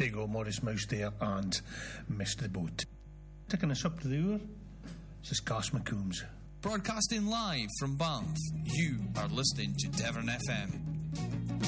There you go, Maurice Mouse there and Missed the Boat. Taking us up to the hour, this is Cass McCombs. Broadcasting live from Banff, you are listening to Devon FM.